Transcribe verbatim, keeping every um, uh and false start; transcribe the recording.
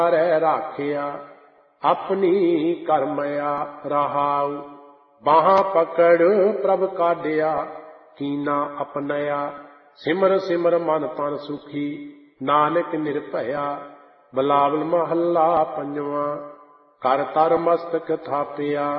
ਰਹਿ ਰਾਖਿਆ ਆਪਣੀ ਕਰਮਿਆ ਰਹਾਉ। ਬਾਹਾਂ ਪਕੜ ਪ੍ਰਭ ਕਾਢਿਆ ਕੀਨਾ ਅਪਨਿਆ। ਸਿਮਰ ਸਿਮਰ ਮਨ ਤਨ ਸੁਖੀ ਨਾਨਕ ਨਿਰਭਇਆ। ਬਿਲਾਵਲ ਮਹੱਲਾ ਪੰਜਵਾਂ। ਕਰ ਤਰ ਮਸਤਕ ਥਾਪਿਆ